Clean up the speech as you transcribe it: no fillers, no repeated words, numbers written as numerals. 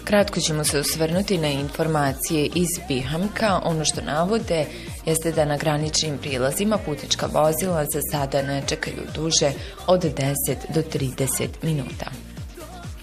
Kratko ćemo se osvrnuti na informacije iz Bihamka. Ono što navode jeste da na graničnim prilazima putnička vozila za sada ne čekaju duže od 10 do 30 minuta.